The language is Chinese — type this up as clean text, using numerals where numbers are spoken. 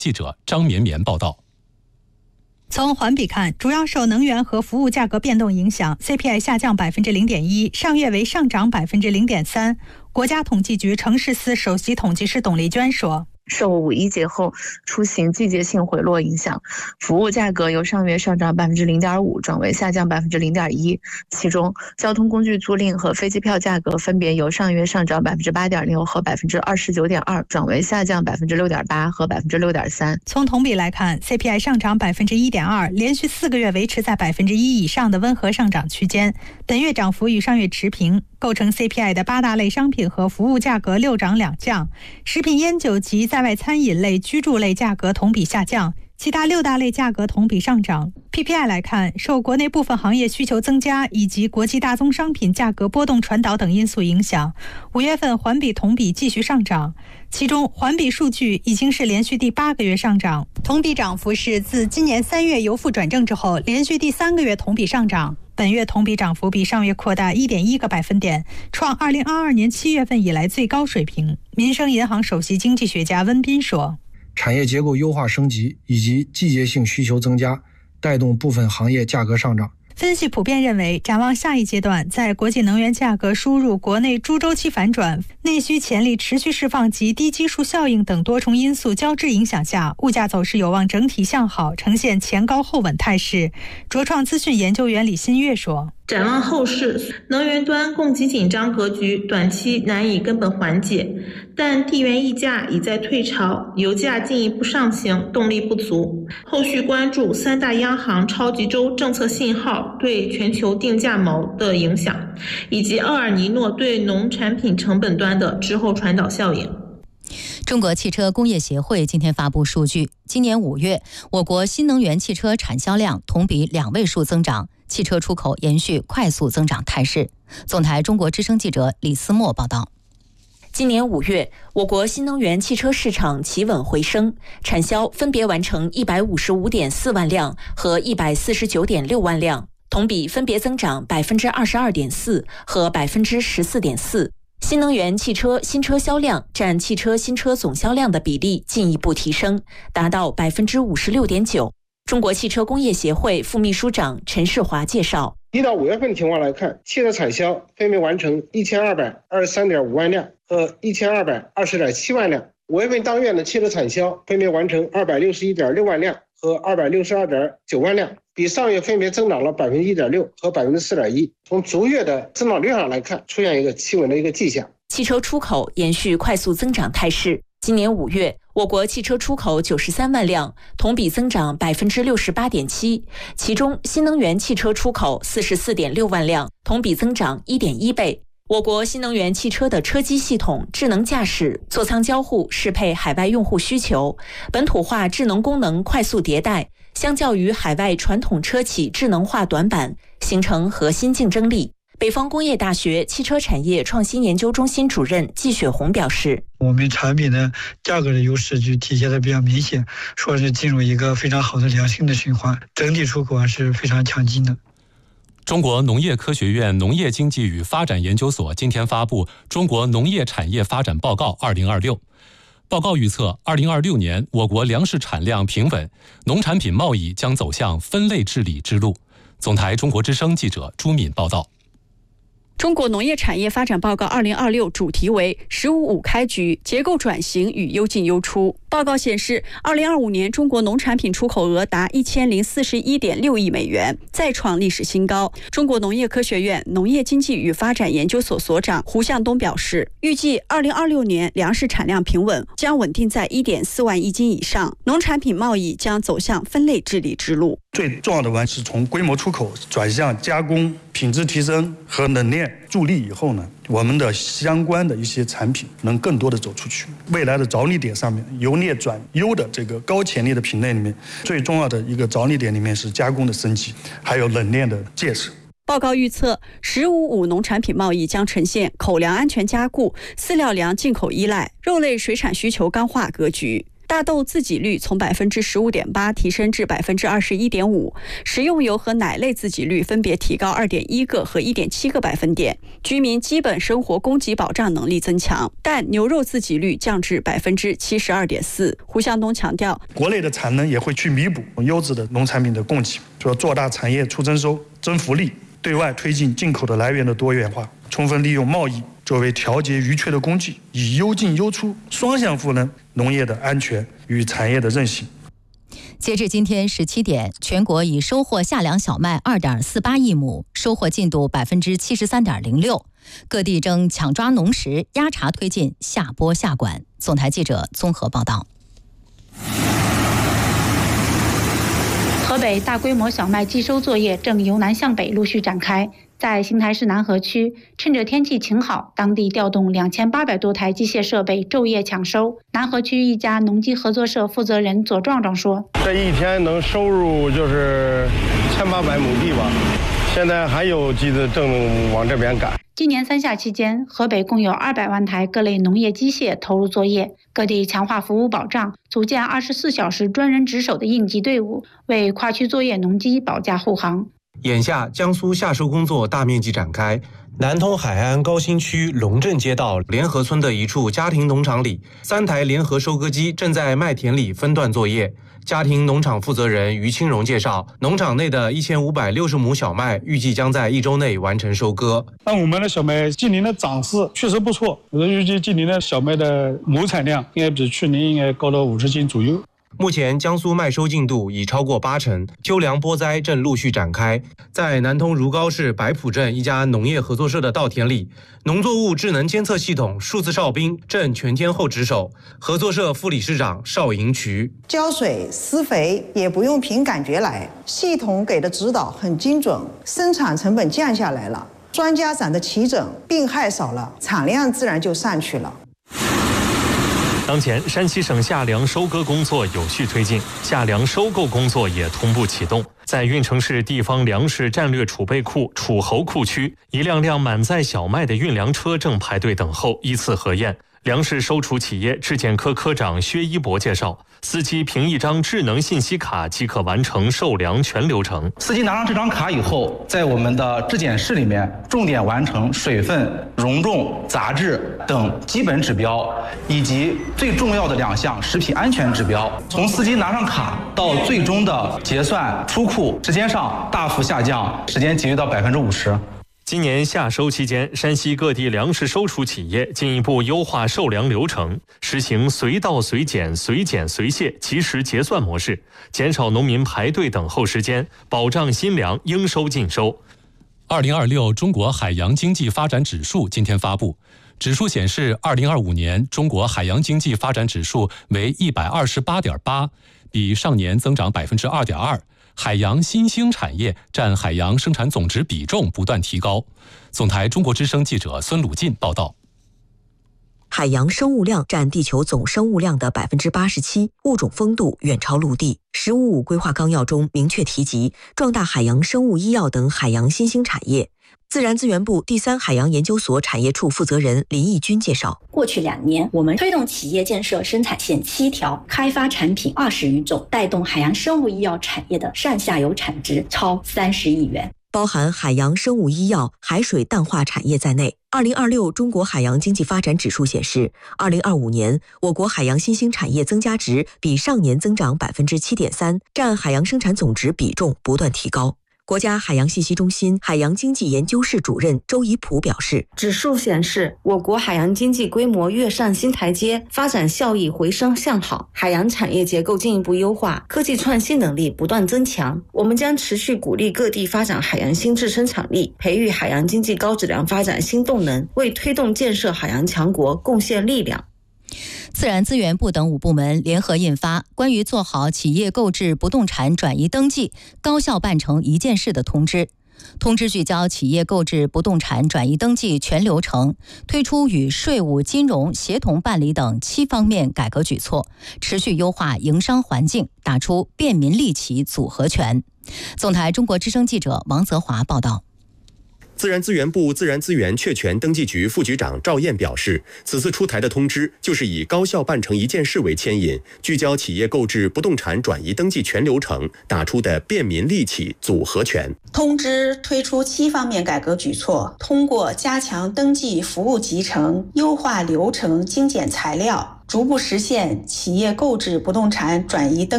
记者张绵绵报道。 从环比看，主要受能源和服务价格变动影响 ，CPI 下降0.1%，上月为上涨0.3%。国家统计局城市司首席统计师董丽娟说。 受五一节后出行季节性回落影响，服务价格由上月上涨0.5%转为下降0.1%，其中交通工具租赁和飞机票价格分别由上月上涨8.6%和29.2%转为下降6.8%和6.3%。 从同比来看 ，CPI 上涨1.2%，连续4个月维持在1%以上的温和上涨区间，本月涨幅与上月持平。构成 CPI 的8大类商品和服务价格6涨2降，食品烟酒及在外餐饮类、居住类价格同比下降，其他6大类价格同比上涨。PPI 来看，受国内部分行业需求增加以及国际大宗商品价格波动传导等因素影响，5月份环比同比继续上涨，其中环比数据已经是连续第8个月上涨，同比涨幅是自今年3月由负转正之后连续第3个月同比上涨。本月同比涨幅比上月扩大1.1个百分点，创2022年7月份以来最高水平。民生银行首席经济学家温彬说， 产业结构优化升级以及季节性需求增加，带动部分行业价格上涨。 分析普遍认为，展望下一阶段，在国际能源价格输入、国内猪周期反转、内需潜力持续释放及低基数效应等多重因素交织影响下，物价走势有望整体向好，呈现前高后稳态势。卓创资讯研究员李新月说， 展望后市，能源端供给紧张格局短期难以根本缓解，但地缘溢价已在退潮，油价进一步上行动力不足。后续关注3大央行超级周政策信号对全球定价锚的影响，以及厄尔尼诺对农产品成本端的滞后传导效应。 中国汽车工业协会今天发布数据，今年5月，我国新能源汽车产销量同比2位数增长，汽车出口延续快速增长态势。总台中国之声记者李思墨报道。 今年5月，我国新能源汽车市场企稳回升，产销分别完成155.4万辆和149.6万辆，同比分别增长22.4%和14.4%。新能源汽车新车销量占汽车新车总销量的比例进一步提升，达到56.9%。中国汽车工业协会副秘书长陈世华介绍 ，1到5月份情况来看，汽车产销分别完成1223.5万辆和1220.7万辆。5月份当月的汽车产销分别完成261.6万辆和262.9万辆，比上月分别增长了1.6%和4.1%。从逐月的增长率上来看，出现一个企稳的一个迹象。 汽车出口延续快速增长态势。今年5月，我国汽车出口93万辆，同比增长68.7%，其中新能源汽车出口44.6万辆，同比增长1.1倍。我国新能源汽车的车机系统、智能驾驶、座舱交互适配海外用户需求，本土化智能功能快速迭代，相较于海外传统车企智能化短板，形成核心竞争力。北方工业大学汽车产业创新研究中心主任季雪红表示， 我们产品的价格的优势就体现的比较明显，说是进入一个非常好的良性的循环，整体出口还是非常强劲的。 中国农业科学院农业经济与发展研究所今天发布《中国农业产业发展报告2026》。报告预测，2026年我国粮食产量平稳，农产品贸易将走向分类治理之路。总台中国之声记者朱敏报道。 中国农业产业发展报告2026主题为“十五五开局，结构转型与优进优出”。报告显示，2025年中国农产品出口额达1041.6亿美元，再创历史新高。中国农业科学院农业经济与发展研究所所长胡向东表示，预计2026年粮食产量平稳，将稳定在1.4万亿斤以上，农产品贸易将走向分类治理之路。 最重要的是从规模出口转向加工、品质提升和冷链助力以后呢，我们的相关的一些产品能更多的走出去。未来的着力点上面，由劣转优的这个高潜力的品类里面，最重要的一个着力点里面是加工的升级，还有冷链的建设。 报告预测，“15+5”农产品贸易将呈现口粮安全加固、饲料粮进口依赖、肉类水产需求刚化格局。 大豆自给率从 15.8% 提升至 21.5%， 食用油和奶类自给率分别提高 2.1个和 1.7个百分点，居民基本生活供给保障能力增强。但牛肉自给率降至 72.4%。胡向东强调， 国内的产能也会去弥补优质的农产品的供给，主要做大产业出增收、增福利，对外推进进口的来源的多元化，充分利用贸易作为调节余缺的工具，以优进优出双向赋能农业的安全与产业的韧性。 截至今天17点，全国已收获夏粮小麦 2.48 亿亩，收获进度 73.06%。各地正抢抓农时，压茬推进下播下管。总台记者综合报道。 河北大规模小麦寄收作业正由南向北陆续展开。在邢台市南河区，趁着天气晴好，当地调动2800多台机械设备昼夜抢收。南河区一家农机合作社负责人左壮壮说：“ 这一天能收入就是1800亩地吧，现在还有机子正往这边赶。” 今年3夏期间，河北共有200万台各类农业机械投入作业，各地强化服务保障，组建24小时专人值守的应急队伍，为跨区作业农机保驾护航。 眼下，江苏夏收工作大面积展开。南通海岸高新区龙镇街道联合村的一处家庭农场里，3台联合收割机正在麦田里分段作业。家庭农场负责人于清荣介绍，农场内的1560亩小麦预计将在1周内完成收割。 那我们的小麦今年的长势确实不错，我预计今年的小麦的亩产量应该比去年应该高到50斤左右。 目前江苏麦收进度已超过80%，秋粮播栽正陆续展开。在南通如皋市白浦镇一家农业合作社的稻田里，农作物智能监测系统数字哨兵正全天候值守。合作社副理事长邵银渠： 浇水施肥也不用凭感觉来，系统给的指导很精准，生产成本降下来了，庄稼长得齐整，病害少了，产量自然就上去了。 当前，山西省夏粮收割工作有序推进，夏粮收购工作也同步启动。在运城市地方粮食战略储备库楚侯库区，一辆辆满载小麦的运粮车正排队等候依次核验。粮食收储企业质检科科长薛一博介绍，司机凭一张智能信息卡即可完成售粮全流程。 司机拿上这张卡以后，在我们的质检室里面重点完成水分、容重、杂质等基本指标，以及最重要的2项食品安全指标。从司机拿上卡到最终的结算出库时间上大幅下降，时间节约到50%。 今年夏收期间，山西各地粮食收储企业进一步优化售粮流程，实行随到随检、随检随卸、及时结算模式，减少农民排队等候时间，保障新粮应收尽收。 2026中国海洋经济发展指数今天发布，指数显示，2025年中国海洋经济发展指数为128.8，比上年增长2.2%。海洋新兴产业占海洋生产总值比重不断提高。总台中国之声记者孙鲁进报道。 海洋生物量占地球总生物量的87%，物种丰度远超陆地。“15+5”规划纲要中明确提及壮大海洋生物医药等海洋新兴产业。自然资源部第3海洋研究所产业处负责人林义军介绍， 过去2年，我们推动企业建设生产线7条，开发产品20余种，带动海洋生物医药产业的上下游产值超30亿元。 包含海洋生物医药、海水淡化产业在内。2026中国海洋经济发展指数显示，2025年我国海洋新兴产业增加值比上年增长7.3%，占海洋生产总值比重不断提高。国家海洋信息中心海洋经济研究室主任周怡普表示， 指数显示我国海洋经济规模跃上新台阶，发展效益回升向好，海洋产业结构进一步优化，科技创新能力不断增强。我们将持续鼓励各地发展海洋新质生产力，培育海洋经济高质量发展新动能，为推动建设海洋强国贡献力量。 自然资源部等5部门联合印发《关于做好企业购置不动产转移登记、高效办成一件事的通知》。通知聚焦企业购置不动产转移登记全流程，推出与税务、金融协同办理等7方面改革举措，持续优化营商环境，打出便民利企组合拳。总台中国之声记者王泽华报道。 自然资源部自然资源确权登记局副局长赵燕表示，此次出台的通知就是以高效办成一件事为牵引，聚焦企业购置不动产转移登记全流程，打出的便民利企组合拳。 通知推出7方面改革举措，通过加强登记服务集成、优化流程、精简材料，逐步实现企业购置不动产转移登